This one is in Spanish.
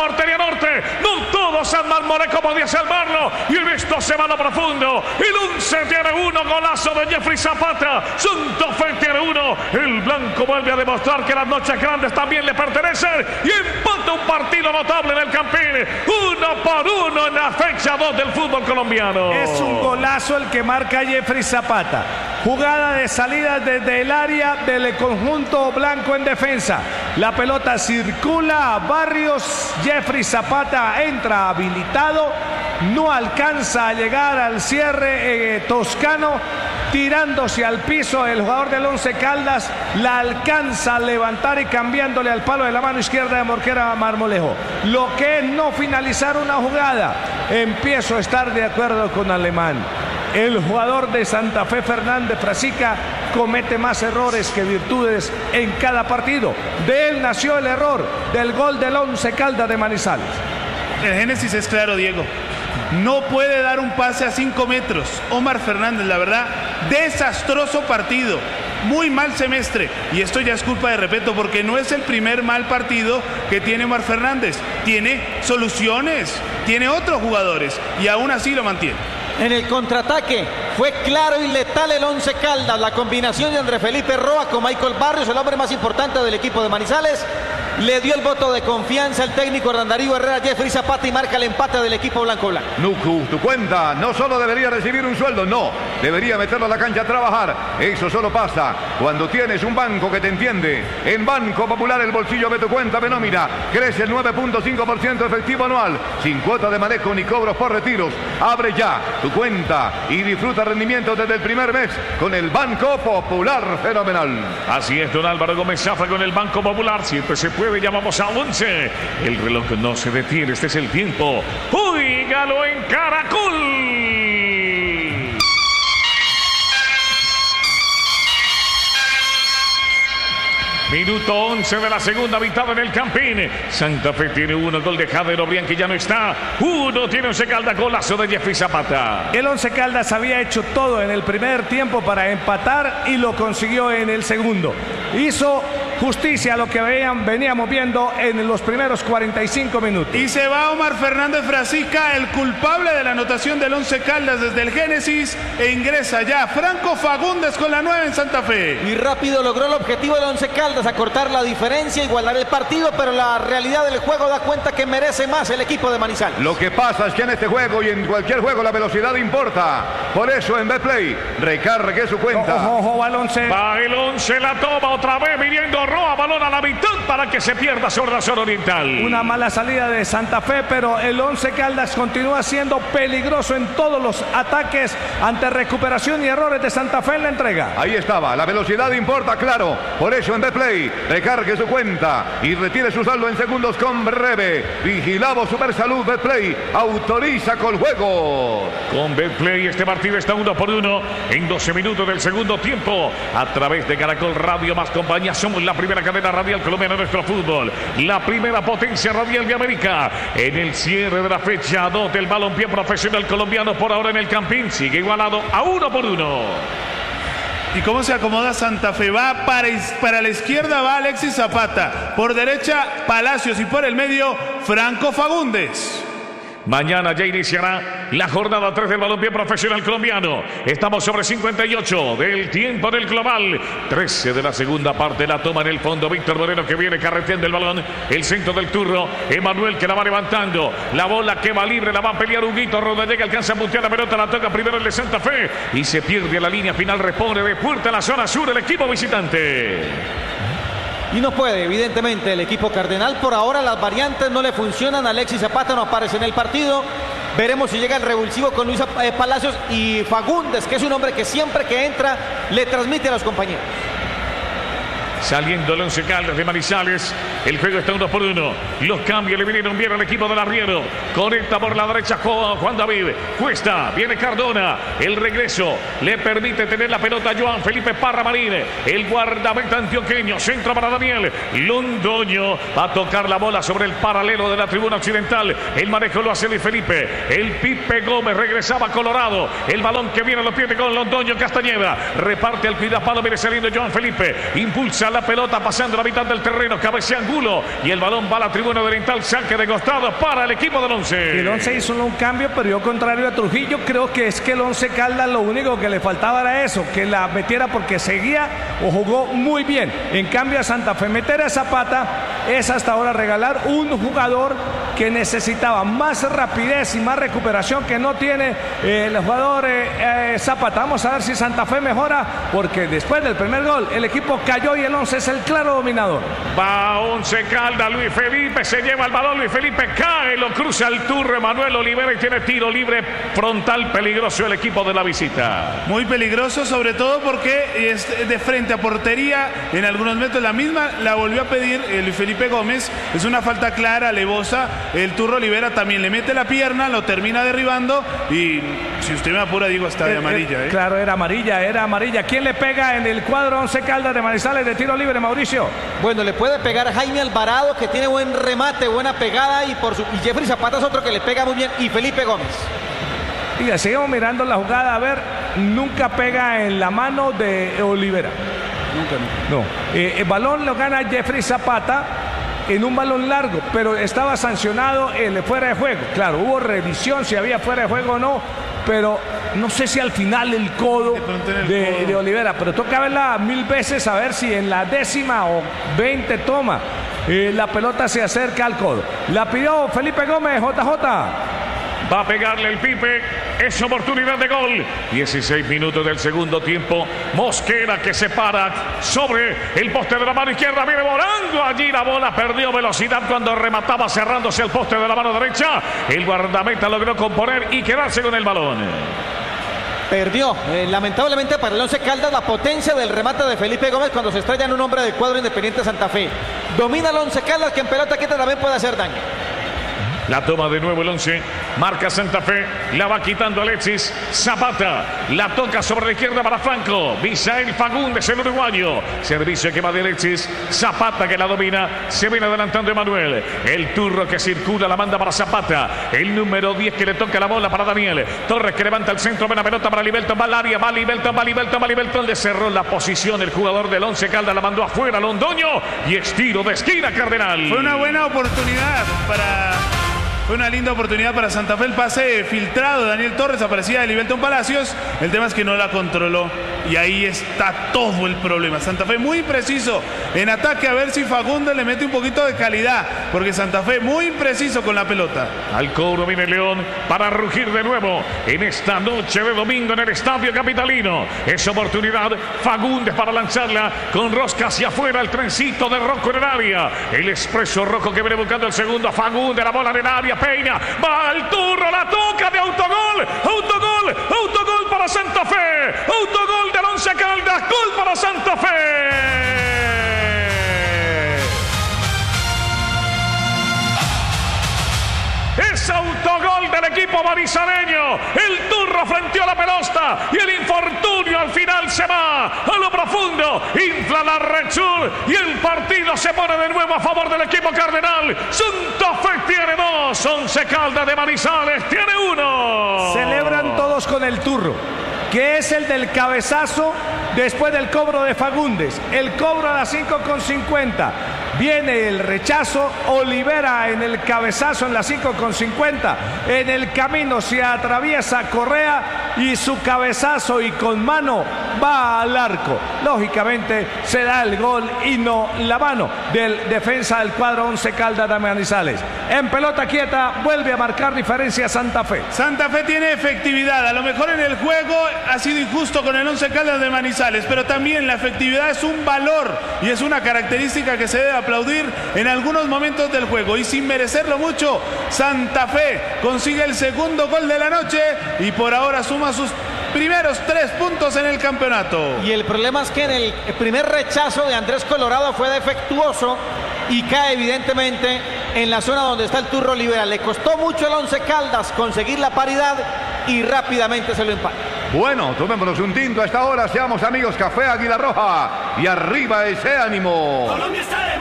portería norte. No todo San Marmolejo podía salvarlo. Y en esto se va a lo profundo. El 11 tiene uno. Golazo de Jeffrey Zapata. Santa Fe tiene uno. El blanco vuelve a demostrar que las noches grandes también le pertenecen. Y empata un partido notable en el Campín. 1-1 en la fecha 2 del fútbol colombiano. Es un golazo el que marca Jeffrey Zapata. Jugada de salida desde el área del conjunto blanco en defensa. La pelota circula a Barrios. Jeffrey Zapata entra habilitado. No alcanza a llegar al cierre toscano. Tirándose al piso el jugador del Once Caldas. La alcanza a levantar y cambiándole al palo de la mano izquierda de Mosquera a Marmolejo. Lo que es no finalizar una jugada. Empiezo a estar de acuerdo con Alemán. El jugador de Santa Fe, Fernández Frasica, comete más errores que virtudes en cada partido. De él nació el error del gol del Once Caldas de Manizales. El génesis es claro, Diego. No puede dar un pase a 5 metros. Omar Fernández, la verdad, desastroso partido. Muy mal semestre. Y esto ya es culpa de Repeto, porque no es el primer mal partido que tiene Omar Fernández. Tiene soluciones, tiene otros jugadores y aún así lo mantiene. En el contraataque fue claro y letal el Once Caldas. La combinación de André Felipe Roa con Michael Barrios, el hombre más importante del equipo de Manizales. Le dio el voto de confianza al técnico Hernán Darío Herrera, Jeffrey Zapata, y marca el empate del equipo blanco-blanco. Nucu, tu cuenta no solo debería recibir un sueldo, no, debería meterlo a la cancha a trabajar. Eso solo pasa cuando tienes un banco que te entiende. En Banco Popular el bolsillo de tu cuenta de nómina crece el 9.5% efectivo anual, sin cuota de manejo ni cobros por retiros. Abre ya tu cuenta y disfruta rendimiento desde el primer mes con el Banco Popular Fenomenal. Así es, don Álvaro Gómez Zafra con el Banco Popular. Siempre se puede. Llamamos a 11. El reloj no se detiene. Este es el tiempo. Óigalo en Caracol. Minuto 11 de la segunda mitad en el Campín. Santa Fe tiene uno, gol de Jader Obrián, que ya no está. Uno tiene Once Caldas, golazo de Jeffrey Zapata. El Once Caldas había hecho todo en el primer tiempo para empatar y lo consiguió en el segundo. Hizo justicia a lo que veníamos viendo en los primeros 45 minutos. Y se va Omar Fernández Frasica, el culpable de la anotación del Once Caldas desde el génesis, e ingresa ya Franco Fagundes con la 9 en Santa Fe. Y rápido logró el objetivo del Once Caldas, acortar la diferencia, igualar el partido, pero la realidad del juego da cuenta que merece más el equipo de Manizales. Lo que pasa es que en este juego y en cualquier juego la velocidad importa. Por eso en Betplay recargue su cuenta. Ojo, al Once. Va el Once, la toma otra vez, viniendo Roa, balón a la mitad para que se pierda sobre la zona oriental. Una mala salida de Santa Fe, pero el Once Caldas continúa siendo peligroso en todos los ataques ante recuperación y errores de Santa Fe en la entrega. Ahí estaba, la velocidad importa, claro. Por eso en Betplay recargue su cuenta y retire su saldo en segundos con breve. Vigilado Supersalud. Betplay autoriza con juego. Con Betplay este partido está 1-1 en 12 minutos del segundo tiempo. A través de Caracol Radio más compañía, somos la primera cadena radial colombiana de nuestro fútbol, la primera potencia radial de América. En el cierre de la fecha 2 del balompié profesional colombiano, por ahora en el Campín sigue igualado a 1-1. ¿Y cómo se acomoda Santa Fe? Va para la izquierda, va Alexis Zapata. Por derecha, Palacios. Y por el medio, Franco Fagundes. Mañana ya iniciará la jornada 3 del balompié profesional colombiano. Estamos sobre 58 del tiempo del global. 13 de la segunda parte, la toma en el fondo. Víctor Moreno, que viene carreteando el balón. El centro del turno. Emanuel, que la va levantando. La bola que va libre, la va a pelear Huguito Rodallega. Alcanza a puntear la pelota, la toca primero el de Santa Fe. Y se pierde la línea final. Repone de puerta a la zona sur el equipo visitante. Y no puede, evidentemente, el equipo cardenal. Por ahora las variantes no le funcionan. Alexis Zapata no aparece en el partido. Veremos si llega el revulsivo con Luis Palacios y Fagundes, que es un hombre que siempre que entra le transmite a los compañeros. Saliendo el Once Caldas de Manizales. El juego está 1-1. Los cambios le vinieron bien al equipo del arriero. Conecta por la derecha Juan David. Cuesta, viene Cardona. El regreso le permite tener la pelota a Joan Felipe Parra Marín. El guardameta antioqueño. Centro para Daniel Londoño. Va a tocar la bola sobre el paralelo de la tribuna occidental. El manejo lo hace Luis Felipe. El Pipe Gómez regresaba a Colorado. El balón que viene lo pierde con Londoño Castañeda. Reparte al cuidapalo. Viene saliendo Joan Felipe. Impulsa la pelota pasando la mitad del terreno. Cabecea Angulo. Angulo y el balón va a la tribuna oriental, saque de costado para el equipo del Once. El Once hizo un cambio, pero yo contrario a Trujillo, creo que es que el Once Caldas lo único que le faltaba era eso, que la metiera porque seguía o jugó muy bien. En cambio a Santa Fe meter a Zapata es hasta ahora regalar un jugador que necesitaba más rapidez y más recuperación que no tiene el jugador Zapata. Vamos a ver si Santa Fe mejora, porque después del primer gol el equipo cayó y el Once es el claro dominador. Va Once Caldas, Luis Felipe se lleva el balón, Luis Felipe cae, lo cruza el turro Emanuel Olivera y tiene tiro libre frontal peligroso el equipo de la visita. Muy peligroso, sobre todo porque es de frente a portería, en algunos metros la misma la volvió a pedir Luis Felipe Gómez, es una falta clara, alevosa, el turro Olivera también le mete la pierna, lo termina derribando y si usted me apura digo hasta de amarilla. Claro, era amarilla. ¿Quién le pega en el cuadro Once Caldas de Manizales de tiro libre, Mauricio? Bueno, le puede pegar Jaime Alvarado, que tiene buen remate, buena pegada, y Jeffrey Zapata es otro que le pega muy bien, y Felipe Gómez. Y seguimos mirando la jugada, a ver, nunca pega en la mano de Olivera. Nunca. No. El balón lo gana Jeffrey Zapata en un balón largo, pero estaba sancionado el fuera de juego. Claro, hubo revisión si había fuera de juego o no, pero no sé si al final el codo de Olivera, pero toca verla 1000 veces a ver si en la 10ª o 20 toma la pelota se acerca al codo. La pidió Felipe Gómez, JJ. Va a pegarle el Pipe, es oportunidad de gol. 16 minutos del segundo tiempo. Mosquera que se para sobre el poste de la mano izquierda. Viene volando allí la bola, perdió velocidad cuando remataba cerrándose el poste de la mano derecha. El guardameta logró componer y quedarse con el balón. Perdió, lamentablemente para el Once Caldas, la potencia del remate de Felipe Gómez cuando se estrella en un hombre del cuadro Independiente Santa Fe. Domina el Once Caldas, que en pelota quieta también puede hacer daño. La toma de nuevo el Once, marca Santa Fe, la va quitando Alexis Zapata, la toca sobre la izquierda para Franco, Misael Fagundes, el uruguayo, servicio que va de Alexis Zapata que la domina, se viene adelantando Emanuel, el turro que circula, la manda para Zapata, el número 10 que le toca la bola para Daniel Torres que levanta el centro, buena pelota para Libelton, va al área, va Libelton, le cerró la posición el jugador del Once Caldas, la mandó afuera Londoño y es tiro de esquina Cardenal. Fue una buena oportunidad Fue una linda oportunidad para Santa Fe, el pase filtrado de Daniel Torres, aparecía de Libelton Palacios, el tema es que no la controló y ahí está todo el problema. Santa Fe muy preciso en ataque, a ver si Fagundes le mete un poquito de calidad, porque Santa Fe muy impreciso con la pelota. Al cobro viene León para rugir de nuevo en esta noche de domingo en el Estadio Capitalino. Es oportunidad Fagundes para lanzarla con rosca hacia afuera, el trencito de Rocco en el área, el expreso Rocco que viene buscando el segundo, Fagundes, la bola en el área, Peña, va al turro, la toca de autogol para Santa Fe, autogol del Once Caldas, gol para Santa Fe. Es autogol del equipo manizaleño. El turro frenteó la pelota y el infortunio al final se va a lo profundo. Infla la Red Sur y el partido se pone de nuevo a favor del equipo cardenal. Santa Fe tiene 2, Once Caldas de Manizales tiene 1. Celebran todos con el turro, que es el del cabezazo después del cobro de Fagundes. El cobro a las 5:50. Viene el rechazo, Olivera en el cabezazo en las 5:50. En el camino se atraviesa Correa y su cabezazo y con mano va al arco. Lógicamente se da el gol y no la mano del defensa del cuadro Once Caldas de Manizales. En pelota quieta vuelve a marcar diferencia Santa Fe. Santa Fe tiene efectividad, a lo mejor en el juego ha sido injusto con el Once Caldas de Manizales, pero también la efectividad es un valor y es una característica que se debe aplaudir en algunos momentos del juego, y sin merecerlo mucho, Santa Fe consigue el segundo gol de la noche y por ahora suma sus primeros 3 puntos en el campeonato. Y el problema es que en el primer rechazo de Andrés Colorado fue defectuoso y cae evidentemente en la zona donde está el turro Olivera. Le costó mucho al Once Caldas conseguir la paridad y rápidamente se lo empata. Bueno, tomémonos un tinto a esta hora, seamos amigos, Café Águila Roja y arriba ese ánimo. Colombia está